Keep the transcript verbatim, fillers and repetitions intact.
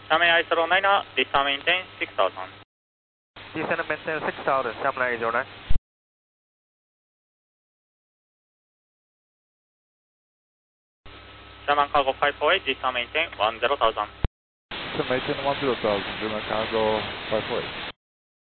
Sherman eight zero nine, descend maintain six thousand. Descend maintain six thousand, Sherman eight zero nine. Sherman cargo five four eight, descend maintain one zero thousand. Descend maintain one zero thousand, Sherman cargo five four eight.